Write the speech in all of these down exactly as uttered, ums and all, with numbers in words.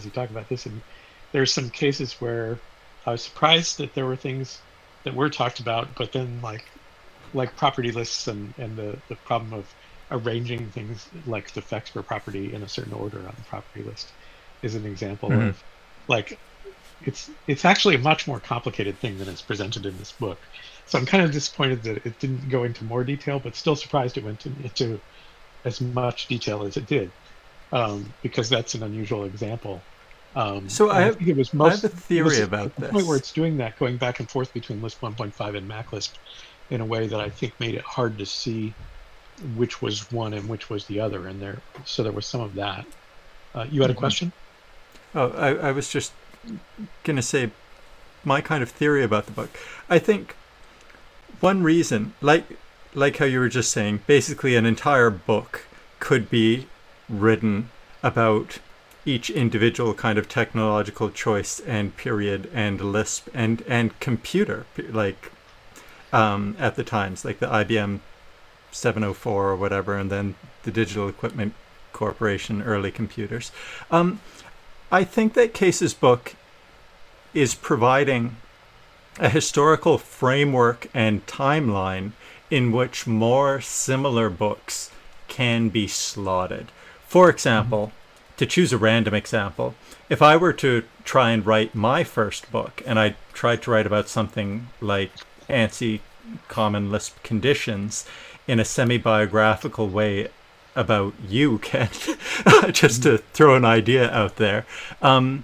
you talk about this, and there's some cases where I was surprised that there were things that were talked about, but then like like property lists and and the the problem of arranging things like the effects per property in a certain order on the property list is an example Mm-hmm. of like it's it's actually a much more complicated thing than it's presented in this book. So I'm kind of disappointed that it didn't go into more detail, but still surprised it went to, into as much detail as it did, um, because that's an unusual example. Um, So I and I have, think it was I have most a it was theory at about the point where this. it's doing that, going back and forth between Lisp one point five and MacLisp in a way that I think made it hard to see which was one and which was the other. And there, so there was some of that. Uh, you had a Mm-hmm. question? Oh, I, I was just gonna say my kind of theory about the book. I think one reason, like like how you were just saying, basically an entire book could be written about each individual kind of technological choice and period and Lisp and and computer, like um, at the times, like the I B M seven oh four or whatever, and then the Digital Equipment Corporation early computers. Um, I think that Case's book is providing a historical framework and timeline in which more similar books can be slotted. For example, to choose a random example, if I were to try and write my first book, and I tried to write about something like ANSI Common Lisp conditions in a semi-biographical way about you, Ken, just to throw an idea out there, um,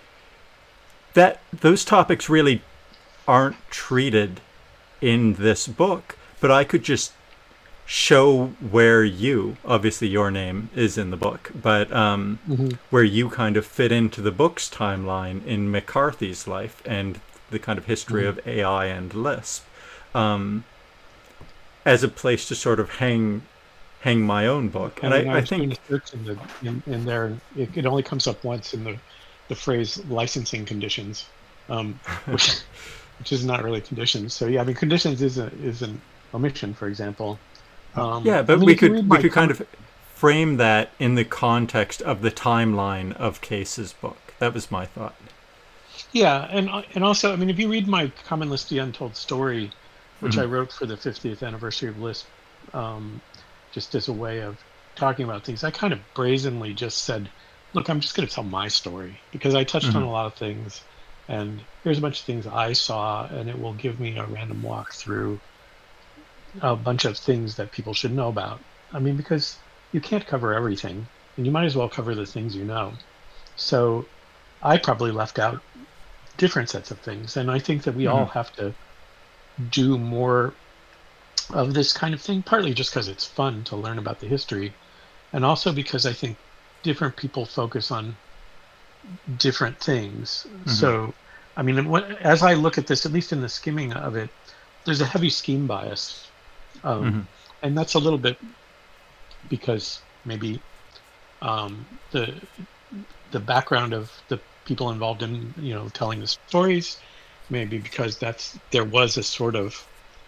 that those topics really aren't treated in this book, but I could just show where you, obviously your name is in the book, but um, Mm-hmm. where you kind of fit into the book's timeline in McCarthy's life and the kind of history Mm-hmm. of A I and Lisp, um, as a place to sort of hang hang my own book. And I mean, I I, I was doing think, a search in, the, in, in there, and it, it only comes up once in the, the phrase licensing conditions, um, which, which is not really conditions. So yeah, I mean, conditions is a, is an omission, for example. Um, yeah, I but mean, we if you could read we my could kind comment, of frame that in the context of the timeline of Case's book. That was my thought. yeah, and and also, I mean, if you read my Common Lisp: The Untold Story, which Mm-hmm. I wrote for the fiftieth anniversary of Lisp, um, just as a way of talking about things, I kind of brazenly just said, look, I'm just going to tell my story because I touched on Mm-hmm. a lot of things, and here's a bunch of things I saw, and it will give me a random walk through a bunch of things that people should know about. I mean, because you can't cover everything, and you might as well cover the things you know. So I probably left out different sets of things, and I think that we all Mm-hmm. have to do more of this kind of thing, partly just because it's fun to learn about the history, and also because I think different people focus on different things. Mm-hmm. So, I mean, what, as I look at this, at least in the skimming of it, there's a heavy scheme bias, Mm-hmm. um, and that's a little bit because maybe um, the the background of the people involved in you know telling the stories, maybe because that's there was a sort of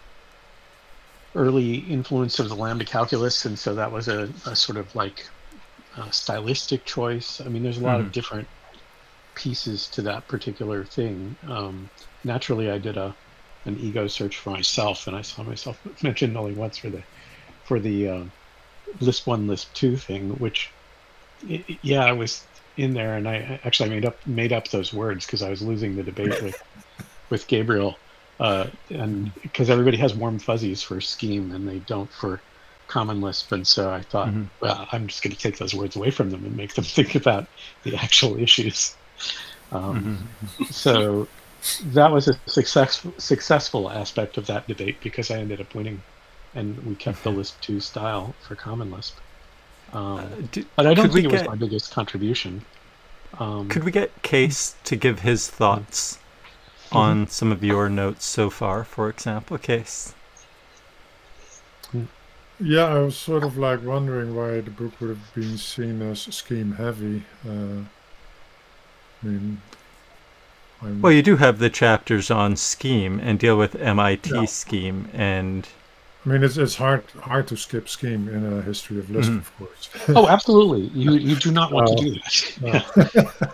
early influence of the lambda calculus, and so that was a, a sort of like a stylistic choice. I mean, there's a lot Mm-hmm. of different pieces to that particular thing. Um, naturally, I did a an ego search for myself, and I saw myself mentioned only once for the for the uh, Lisp one, Lisp two thing. Which, it, yeah, I was in there, and I actually made up made up those words because I was losing the debate with with Gabriel, uh, and because everybody has warm fuzzies for scheme and they don't for Common Lisp, and so I thought, Mm-hmm. well, I'm just going to take those words away from them and make them think about the actual issues. Um, Mm-hmm. so that was a successful successful aspect of that debate because I ended up winning, and we kept the Lisp two style for Common Lisp. Uh, Um, do, but I don't could we think it was get my biggest contribution. Um, could we get Case to give his thoughts mhm. on some of your notes so far? For example, Case. Yeah, I was sort of like wondering why the book would have been seen as scheme heavy. Uh, I mean, I'm, Well, you do have the chapters on Scheme and deal with M I T yeah. Scheme, and I mean, it's it's hard hard to skip scheme in a history of Lisp, Mhm. of course. Oh, absolutely. You you do not want to Uh, do that. uh, Yeah.